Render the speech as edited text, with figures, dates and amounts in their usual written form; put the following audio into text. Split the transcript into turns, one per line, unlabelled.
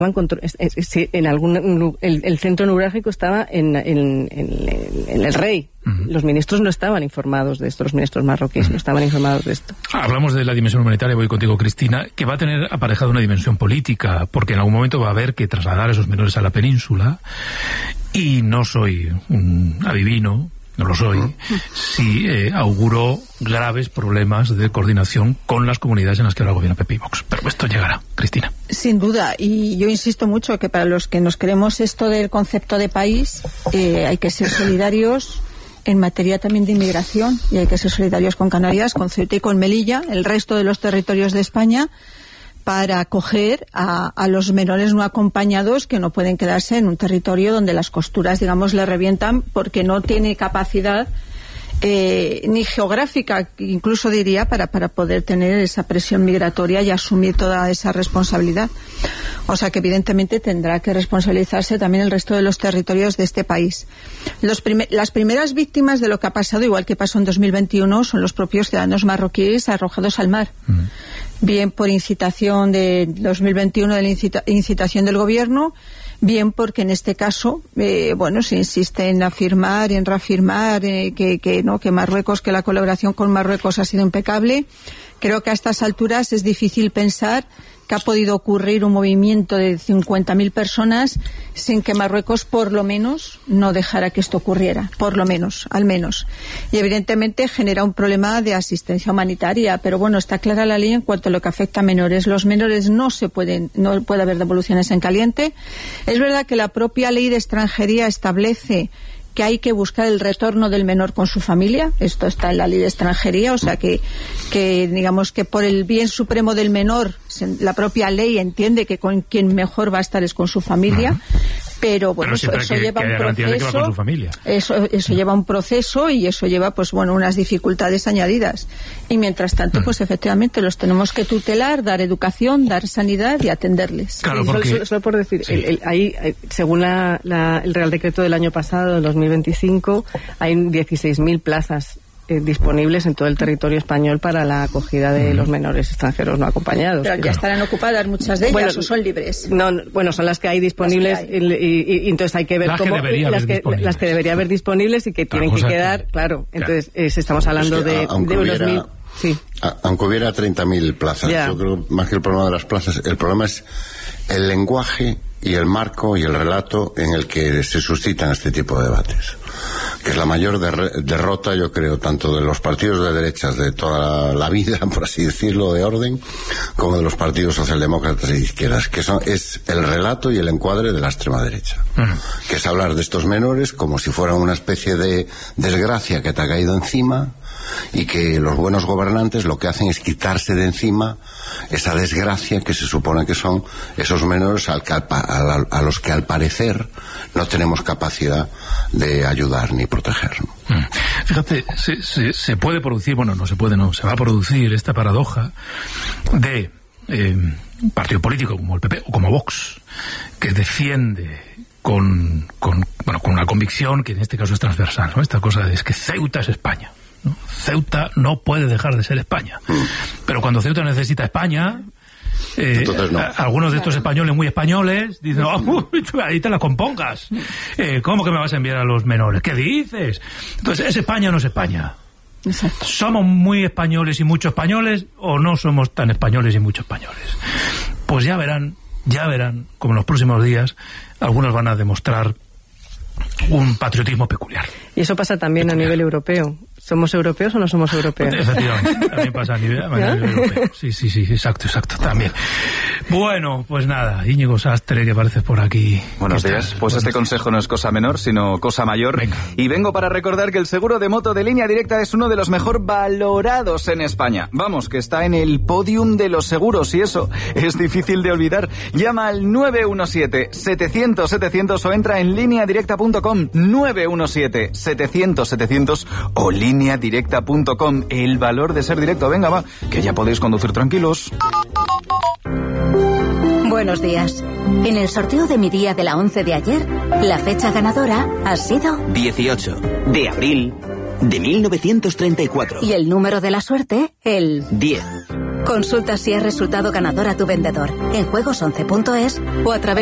el centro neurálgico estaba en el rey. Los ministros no estaban informados de esto, los ministros marroquíes no estaban informados de esto.
Hablamos de la dimensión humanitaria, voy contigo, Cristina, que va a tener aparejada una dimensión política, porque en algún momento va a haber que trasladar a esos menores a la península, y no soy un adivino, no lo soy, si auguro graves problemas de coordinación con las comunidades en las que ahora gobierna PP y Vox. Pero esto llegará, Cristina.
Sin duda, y yo insisto mucho que para los que nos creemos esto del concepto de país, hay que ser solidarios en materia también de inmigración, y hay que ser solidarios con Canarias, con Ceuta y con Melilla, el resto de los territorios de España, para acoger a los menores no acompañados que no pueden quedarse en un territorio donde las costuras, digamos, le revientan porque no tiene capacidad ni geográfica, incluso diría, para poder tener esa presión migratoria y asumir toda esa responsabilidad. O sea que evidentemente tendrá que responsabilizarse también el resto de los territorios de este país. Las primeras víctimas de lo que ha pasado, igual que pasó en 2021, son los propios ciudadanos marroquíes arrojados al mar. Bien por incitación de 2021, de la incitación del gobierno, bien porque en este caso, se insiste en afirmar, en reafirmar que Marruecos, que la colaboración con Marruecos ha sido impecable. Creo que a estas alturas es difícil pensar que ha podido ocurrir un movimiento de 50.000 personas sin que Marruecos, por lo menos, no dejara que esto ocurriera, por lo menos, al menos. Y evidentemente genera un problema de asistencia humanitaria, pero bueno, está clara la ley en cuanto a lo que afecta a menores. Los menores no puede haber devoluciones en caliente. Es verdad que la propia ley de extranjería establece que hay que buscar el retorno del menor con su familia. Esto está en la ley de extranjería, o sea que digamos que por el bien supremo del menor, la propia ley entiende que con quien mejor va a estar es con su familia. Pero bueno, eso lleva un proceso. Eso lleva un proceso y eso lleva unas dificultades añadidas. Y mientras tanto, pues efectivamente los tenemos que tutelar, dar educación, dar sanidad y atenderles.
Claro, porque... solo por decir, sí. Según el Real Decreto del año pasado, del 2025, hay 16.000 plazas disponibles en todo el territorio español para la acogida de los menores extranjeros no acompañados.
Pero ya estarán ocupadas muchas de ellas, o son libres.
No, son las que hay disponibles y entonces hay que ver cómo las que debería haber disponibles y que tienen que quedar, claro. Entonces estamos hablando de unos 1.000. Sí.
Aunque hubiera 30.000 plazas, yo creo más que el problema de las plazas, el problema es el lenguaje y el marco y el relato en el que se suscitan este tipo de debates, que es la mayor derrota, yo creo, tanto de los partidos de derechas de toda la vida, por así decirlo, de orden, como de los partidos socialdemócratas e izquierdas, que es el relato y el encuadre de la extrema derecha, que es hablar de estos menores como si fueran una especie de desgracia que te ha caído encima, y que los buenos gobernantes lo que hacen es quitarse de encima esa desgracia que se supone que son esos menores a los que al parecer no tenemos capacidad de ayudar ni proteger.
Fíjate, se puede producir, se va a producir esta paradoja de un partido político como el PP o como Vox, que defiende con una convicción que en este caso es transversal, ¿no? Esta cosa es que Ceuta es España, ¿no? Ceuta no puede dejar de ser España. Pero cuando Ceuta necesita España,
entonces no.
Algunos de estos españoles muy españoles dicen, ahí te la compongas. ¿Cómo que me vas a enviar a los menores? ¿Qué dices? Entonces, ¿es España o no es España?
Exacto.
¿Somos muy españoles y muchos españoles o no somos tan españoles y muchos españoles? Pues ya verán, como en los próximos días, algunos van a demostrar un patriotismo peculiar.
Y eso pasa también a nivel europeo. ¿Somos europeos o no somos europeos?
Efectivamente, también pasa a nivel europeo. Sí, exacto, también. Bueno, pues nada, Íñigo Sastre, que apareces por aquí.
Buenos días. Pues este consejo no es cosa menor, sino cosa mayor.
Venga.
Y vengo para recordar que el seguro de moto de Línea Directa es uno de los mejor valorados en España. Vamos, que está en el podium de los seguros, y eso es difícil de olvidar. Llama al 917-700-700 o entra en lineadirecta.com. 917-700-700 o lineadirecta.com. El valor de ser directo. Venga, va, que ya podéis conducir tranquilos.
Buenos días. En el sorteo de mi día de la 11 de ayer, la fecha ganadora ha sido
18 de abril de 1934.
Y el número de la suerte, el
10.
Consulta si has resultado ganador a tu vendedor en juegos11.es o a través